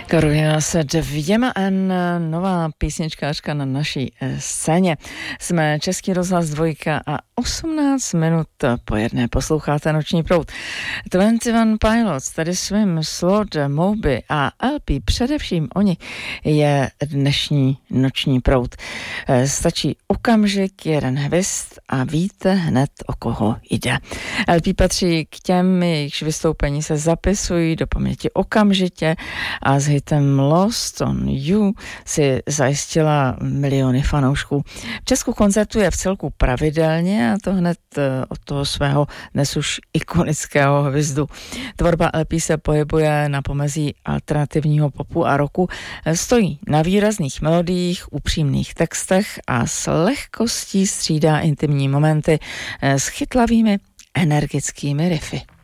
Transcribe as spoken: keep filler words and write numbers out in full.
Karolina se dvěma N, nová písničkářka na naší scéně. Jsme Český rozhlas dvojka a osmnáct minut po jedné posloucháte Noční proud. dvacet jedna Pilots, tady svým Slot, Moby a L P, především oni, je dnešní Noční proud. Stačí okamžik, jeden hvist a víte hned, o koho jde. L P patří k těm, jejichž vystoupení se zapisují do paměti okamžitě a s hitem Lost on You si zajistila miliony fanoušků. V Česku koncertuje v celku pravidelně a to hned od toho svého dnes už ikonického hvizdu. Tvorba L P se pohybuje na pomezí alternativního popu a rocku, stojí na výrazných melodiích, upřímných textech a s lehkostí střídá intimní momenty s chytlavými energickými riffy.